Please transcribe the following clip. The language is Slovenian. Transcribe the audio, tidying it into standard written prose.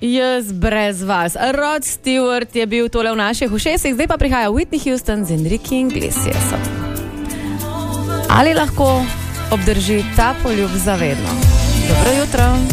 Jaz brez vas. Rod Stewart je bil tole v naših ušesih, zdaj pa prihaja Whitney Houston z Enrique Iglesiasom. Ali lahko obdrži ta poljub zavedno? Dobro jutro.